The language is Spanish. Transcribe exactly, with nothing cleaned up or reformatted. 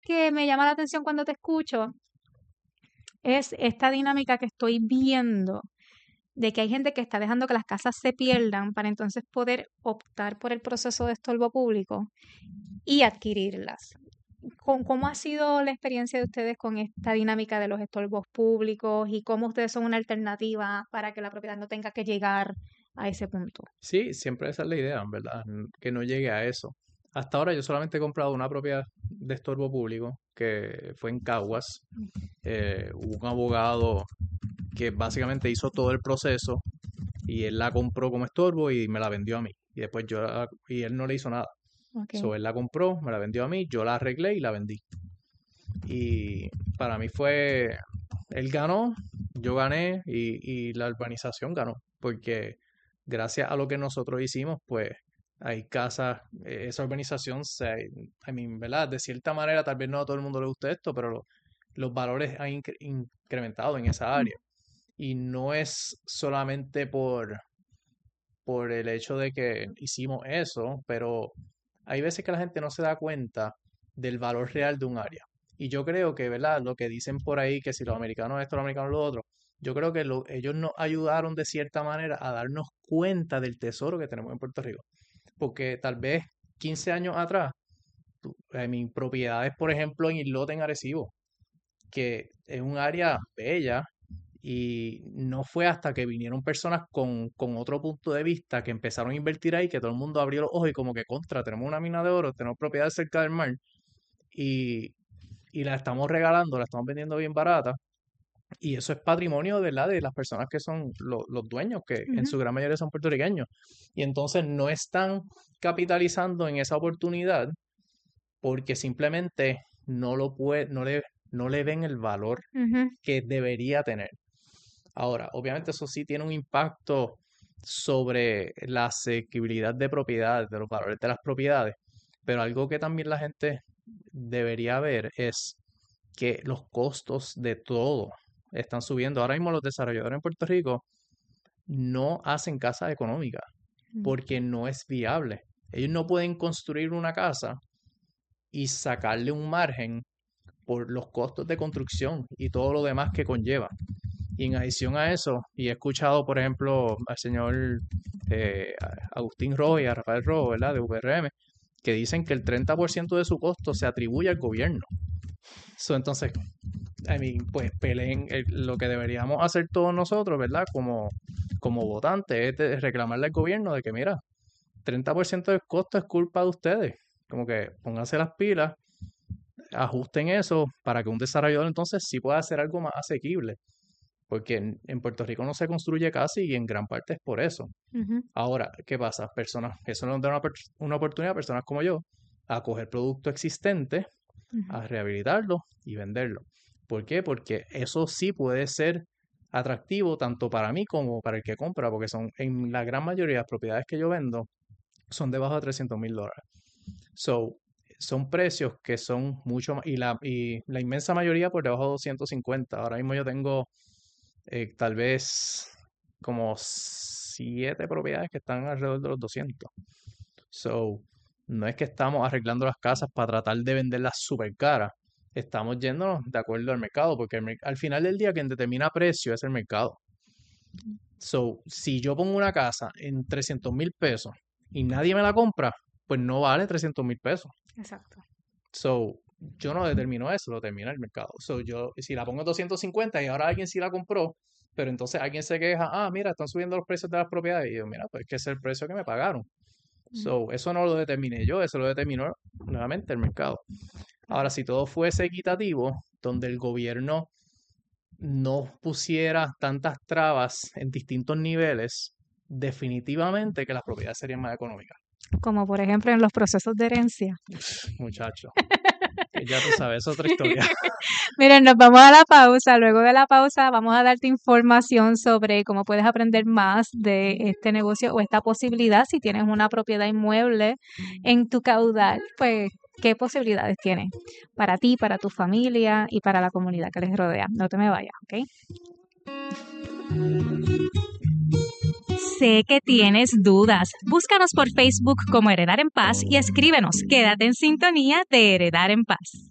que me llama la atención cuando te escucho es esta dinámica que estoy viendo de que hay gente que está dejando que las casas se pierdan para entonces poder optar por el proceso de estorbo público y adquirirlas. ¿Cómo, cómo ha sido la experiencia de ustedes con esta dinámica de los estorbos públicos y cómo ustedes son una alternativa para que la propiedad no tenga que llegar a ese punto? Sí, siempre esa es la idea, ¿verdad? N- Que no llegue a eso. Hasta ahora yo solamente he comprado una propiedad de estorbo público, que fue en Caguas. Eh, hubo un abogado que básicamente hizo todo el proceso y él la compró como estorbo y me la vendió a mí. Y después yo la- y él no le hizo nada. Okay. So, él la compró, me la vendió a mí, yo la arreglé y la vendí. Y para mí fue, él ganó, yo gané y, y la urbanización ganó, porque gracias a lo que nosotros hicimos, pues hay casas, eh, esa urbanización se, I mean, ¿verdad? De cierta manera, tal vez no a todo el mundo le guste esto, pero lo- los valores han incre- incrementado en esa área. Y no es solamente por, por el hecho de que hicimos eso, pero hay veces que la gente no se da cuenta del valor real de un área. Y yo creo que, ¿verdad? Lo que dicen por ahí, que si los americanos esto, los americanos lo otro, yo creo que lo- ellos nos ayudaron de cierta manera a darnos cuenta del tesoro que tenemos en Puerto Rico. Porque tal vez quince años atrás, tu- eh, mis propiedades, por ejemplo, en Islote, en Arecibo, que es un área bella, y no fue hasta que vinieron personas con, con otro punto de vista que empezaron a invertir ahí, que todo el mundo abrió los ojos y como que contra, tenemos una mina de oro, tenemos propiedades cerca del mar y, y la estamos regalando, la estamos vendiendo bien barata. Y eso es patrimonio, ¿verdad? De las personas que son lo- los dueños, que en Ujú. su gran mayoría son puertorriqueños. Y entonces no están capitalizando en esa oportunidad porque simplemente no lo puede, no le, no le ven el valor Ujú. que debería tener. Ahora, obviamente eso sí tiene un impacto sobre la asequibilidad de propiedades, de los valores de las propiedades, pero algo que también la gente debería ver es que los costos de todo están subiendo. Ahora mismo los desarrolladores en Puerto Rico no hacen casas económicas Mm. porque no es viable. Ellos no pueden construir una casa y sacarle un margen por los costos de construcción y todo lo demás que conlleva. Y en adición a eso, y he escuchado, por ejemplo, al señor eh, Agustín Rojo y a Rafael Rojo, ¿verdad? De U P R M, que dicen que el treinta por ciento de su costo se atribuye al gobierno. So, entonces, I mean, pues peleen el- lo que deberíamos hacer todos nosotros, ¿verdad? Como, como votantes, es de reclamarle al gobierno de que, mira, treinta por ciento del costo es culpa de ustedes. Como que pónganse las pilas, ajusten eso para que un desarrollador entonces sí pueda hacer algo más asequible. Porque en, en Puerto Rico no se construye casi y en gran parte es por eso. Ujú. Ahora, ¿qué pasa? Personas, eso nos da una, per- una oportunidad a personas como yo a coger producto existente, Ujú. a rehabilitarlo y venderlo. ¿Por qué? Porque eso sí puede ser atractivo tanto para mí como para el que compra, porque son en la gran mayoría de las propiedades que yo vendo son debajo de trescientos mil dólares. So, son precios que son mucho más, y la, y la inmensa mayoría por debajo de doscientos cincuenta. Ahora mismo yo tengo eh, tal vez como siete propiedades que están alrededor de los doscientos. So, no es que estamos arreglando las casas para tratar de venderlas súper caras. Estamos yéndonos de acuerdo al mercado, porque el mer- al final del día quien determina precio es el mercado. So, si yo pongo una casa en trescientos mil pesos y nadie me la compra, pues no vale trescientos mil pesos. Exacto. So, yo no determino eso, lo determina el mercado. So, yo, si la pongo en doscientos cincuenta y ahora alguien sí la compró, pero entonces alguien se queja, ah, mira, están subiendo los precios de las propiedades. Y yo, mira, pues es que ese es el precio que me pagaron. Ujú. So, eso no lo determiné yo, eso lo determinó nuevamente el mercado. Ahora, Claro. si todo fuese equitativo, donde el gobierno no pusiera tantas trabas en distintos niveles, definitivamente que las propiedades serían más económicas. Como por ejemplo en los procesos de herencia. Muchacho, ya tú sabes, es otra historia. Miren, nos vamos a la pausa. Luego de la pausa vamos a darte información sobre cómo puedes aprender más de este negocio o esta posibilidad. Si tienes una propiedad inmueble en tu caudal, pues qué posibilidades tienes para ti, para tu familia y para la comunidad que les rodea. No te me vayas, ¿ok? Sé que tienes dudas. Búscanos por Facebook como Heredar en Paz y escríbenos. Quédate en sintonía de Heredar en Paz.